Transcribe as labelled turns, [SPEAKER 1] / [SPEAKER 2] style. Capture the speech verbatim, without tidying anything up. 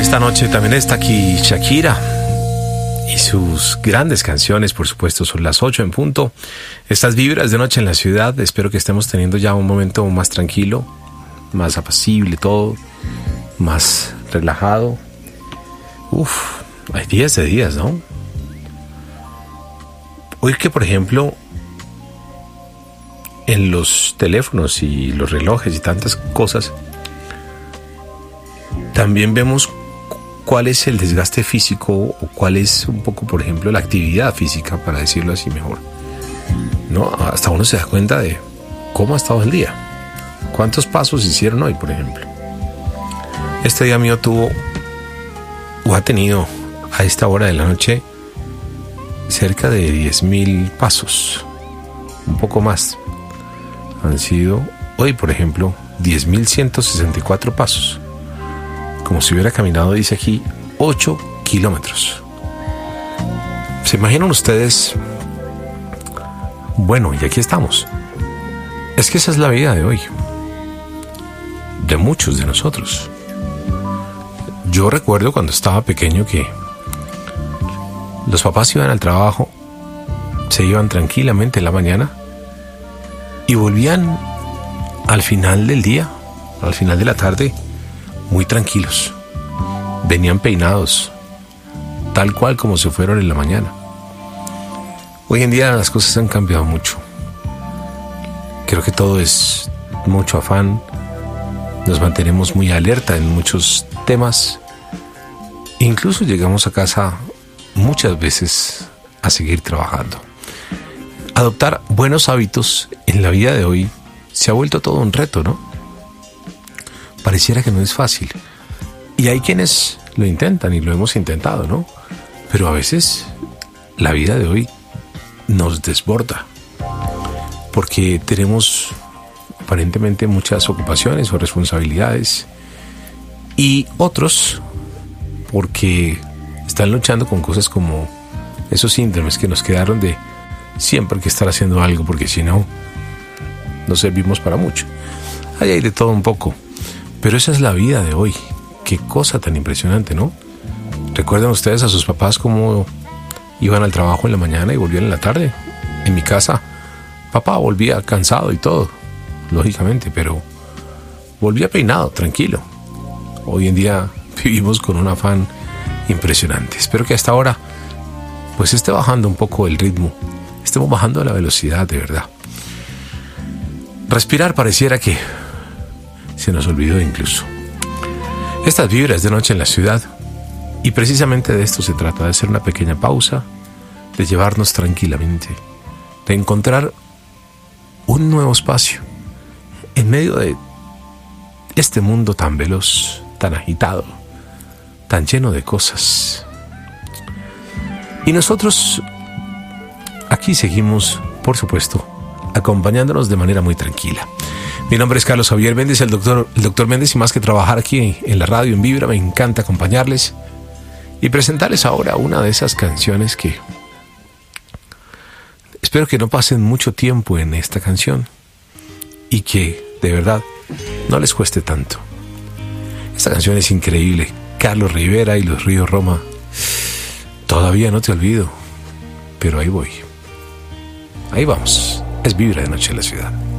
[SPEAKER 1] esta noche también está aquí Shakira y sus grandes canciones, por supuesto. Son las ocho en punto. Estas vibras de noche en la ciudad. Espero que estemos teniendo ya un momento más tranquilo, más apacible todo, más relajado. Uf, hay días de días, ¿no? Hoy que, por ejemplo, en los teléfonos y los relojes y tantas cosas, también vemos cuál es el desgaste físico o cuál es un poco, por ejemplo, la actividad física, para decirlo así mejor, ¿no? Hasta uno se da cuenta de cómo ha estado el día, cuántos pasos hicieron hoy, por ejemplo. Este día mío tuvo o ha tenido a esta hora de la noche cerca de diez mil pasos, un poco más. Han sido hoy, por ejemplo, diez mil ciento sesenta y cuatro pasos, como si hubiera caminado, dice aquí, ocho kilómetros. ¿Se imaginan ustedes? Bueno, y aquí estamos. Es que esa es la vida de hoy, de muchos de nosotros. Yo recuerdo cuando estaba pequeño que los papás iban al trabajo, se iban tranquilamente en la mañana y volvían al final del día, al final de la tarde, muy tranquilos. Venían peinados, tal cual como se fueron en la mañana. Hoy en día las cosas han cambiado mucho. Creo que todo es mucho afán. Nos mantenemos muy alerta en muchos temas. Incluso llegamos a casa muchas veces a seguir trabajando. Adoptar buenos hábitos en la vida de hoy se ha vuelto todo un reto, ¿no? Pareciera que no es fácil. Y hay quienes lo intentan y lo hemos intentado, ¿no? Pero a veces la vida de hoy nos desborda, porque tenemos aparentemente muchas ocupaciones o responsabilidades, y otros porque están luchando con cosas como esos síndromes que nos quedaron de siempre hay que estar haciendo algo, porque si no, no servimos para mucho. Ahí hay de todo un poco, pero esa es la vida de hoy. Qué cosa tan impresionante, ¿no? ¿Recuerdan ustedes a sus papás cómo iban al trabajo en la mañana y volvían en la tarde? En mi casa, papá volvía cansado y todo, lógicamente, pero volvía peinado, tranquilo. Hoy en día vivimos con un afán impresionante. Espero que hasta ahora pues esté bajando un poco el ritmo, estemos bajando la velocidad de verdad. Respirar pareciera que se nos olvidó incluso. Estas vibras de noche en la ciudad, y precisamente de esto se trata, de hacer una pequeña pausa, de llevarnos tranquilamente, de encontrar un nuevo espacio en medio de este mundo tan veloz, tan agitado, tan lleno de cosas. Y nosotros aquí seguimos, por supuesto, acompañándonos de manera muy tranquila. Mi nombre es Carlos Javier Méndez, el doctor, el doctor Méndez, y más que trabajar aquí en la radio, en Vibra, me encanta acompañarles y presentarles ahora una de esas canciones que espero que no pasen mucho tiempo en esta canción y que, de verdad, no les cueste tanto. Esta canción es increíble. Carlos Rivera y los Ríos Roma. Todavía no te olvido, pero ahí voy. Ahí vamos. Es Vibra de noche en la ciudad.